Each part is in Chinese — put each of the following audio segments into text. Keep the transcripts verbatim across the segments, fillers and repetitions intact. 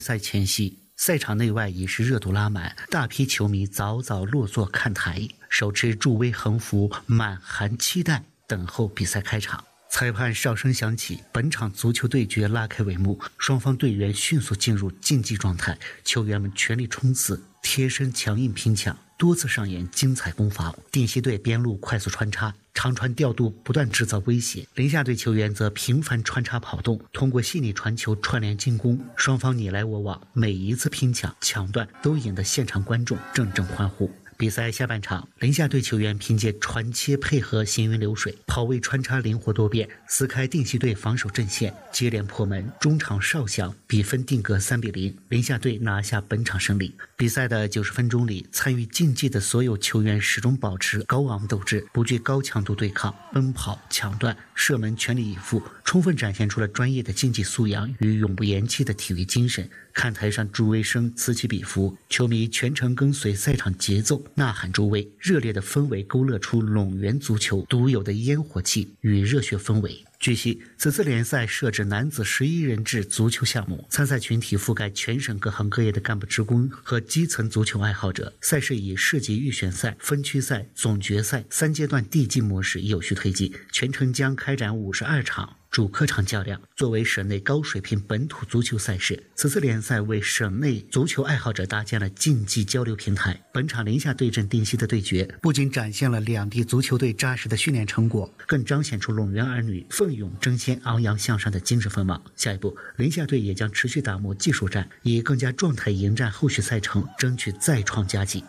赛前夕，赛场内外已是热度拉满，大批球迷早早落座看台，手持助威横幅，满含期待，等候比赛开场。裁判哨声响起，本场足球对决拉开帷幕，双方队员迅速进入竞技状态，球员们全力冲刺，贴身强硬拼抢，多次上演精彩攻防。定西队边路快速穿插，长传调度不断制造威胁，宁夏队球员则频繁穿插跑动，通过细腻传球串联进攻，双方你来我往，每一次拼抢抢断都引得现场观众阵阵欢呼。比赛下半场，宁夏队球员凭借传切配合行云流水，跑位穿插灵活多变，撕开定西队防守阵线，接连破门。中场哨响，比分定格三比零，宁夏队拿下本场胜利。比赛的九十分钟里，参与竞技的所有球员始终保持高昂斗志，不惧高强度对抗，奔跑、抢断、射门全力以赴，充分展现出了专业的竞技素养与永不言弃的体育精神。看台上助威声此起彼伏，球迷全程跟随赛场节奏呐喊助威，热烈的氛围勾勒出陇源足球独有的烟火气与热血氛围。据悉，此次联赛设置男子十一人制足球项目，参赛群体覆盖全省各行各业的干部职工和基层足球爱好者。赛事以市级预选赛、分区赛、总决赛三阶段递进模式有序推进，全程将开展五十二场主客场较量。作为省内高水平本土足球赛事，此次联赛为省内足球爱好者搭建了竞技交流平台。本场宁夏对阵定西的对决，不仅展现了两地足球队扎实的训练成果，更彰显出陇源儿女奋勇争先、昂扬向上的精神风貌。下一步，宁夏队也将持续打磨技术战，以更加状态迎战后续赛程，争取再创佳绩。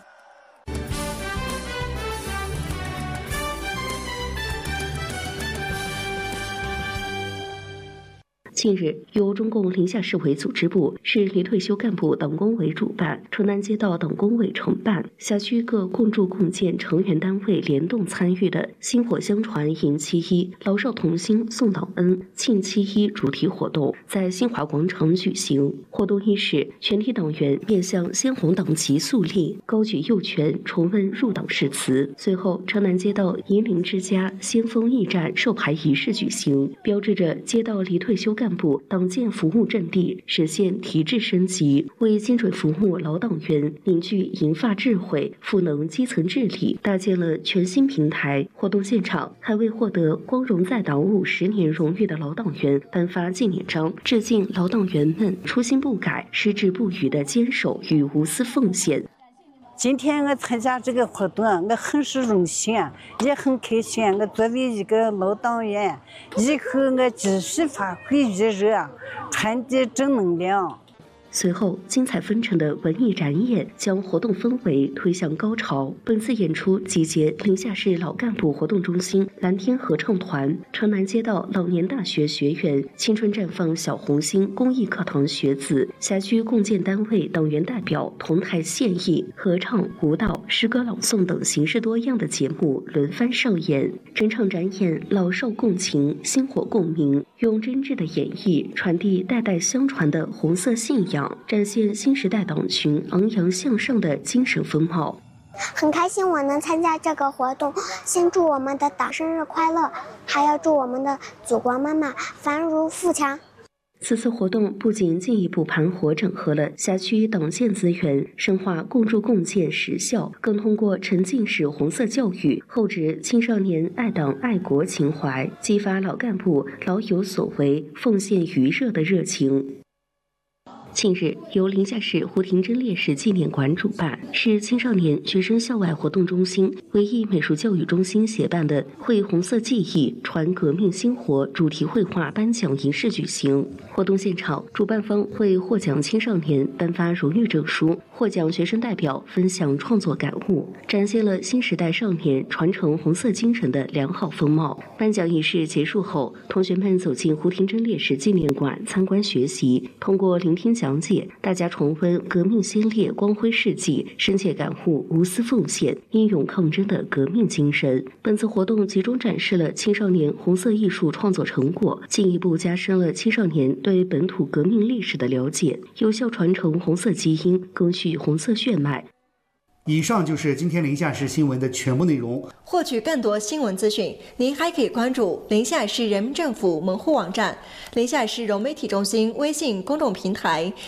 近日，由中共宁夏市委组织部、市离退休干部党工委主办，城南街道党工委承办，辖区各共筑共建成员单位联动参与的薪火相传迎七一、老少同心送党恩庆七一主题活动在新华广场举行。活动伊始，全体党员面向鲜红党旗肃立，高举右拳，重温入党誓词。随后，城南街道银陵之家先锋驿站授牌仪式举行，标志着街道离退休干部部党建服务阵地实现提质升级，为精准服务老党员凝聚银发智慧，赋能基层治理，搭建了全新平台。活动现场还为获得光荣在党五十年荣誉的老党员颁发纪念章，致敬老党员们初心不改、矢志不渝的坚守与无私奉献。 今天我参加这个活动，我很是荣幸，也很开心。我作为一个老党员，以后我继续发挥余热，传递正能量。 随后，精彩纷呈的文艺展演将活动氛围推向高潮。本次演出集结宁夏市老干部活动中心蓝天合唱团、城南街道老年大学学员、青春绽放小红星公益课堂学子、辖区共建单位党员代表同台献艺、合唱、舞蹈、诗歌朗诵等形式多样的节目轮番上演。整场展演老少共情、薪火共鸣，用真挚的演绎传递代代相传的红色信仰，展现新时代党群昂扬向上的精神风貌。 很开心我能参加这个活动，先祝我们的党生日快乐，还要祝我们的祖国妈妈繁荣富强。 此次活动不仅进一步盘活整合了辖区党建资源，深化共筑共建实效，更通过沉浸式红色教育，厚植青少年爱党爱国情怀，激发老干部老有所为、奉献余热的热情。近日，由宁夏市胡廷珍烈士纪念馆主办，市青少年学生校外活动中心、文艺美术教育中心协办的“绘红色记忆，传革命薪火”主题绘画颁奖仪式举行。活动现场，主办方为获奖青少年颁发荣誉证书，获奖学生代表分享创作感悟，展现了新时代少年传承红色精神的良好风貌。颁奖仪式结束后，同学们走进胡廷珍烈士纪念馆参观学习，通过聆听讲解，大家重温革命先烈光辉事迹，深切感悟无私奉献、英勇抗争的革命精神。本次活动集中展示了青少年红色艺术创作成果，进一步加深了青少年对本土革命历史的了解，有效传承红色基因，更续红色血脉。 以上就是今天宁夏市新闻的全部内容。 获取更多新闻资讯，您还可以关注宁夏市人民政府门户网站、宁夏市融媒体中心微信公众平台、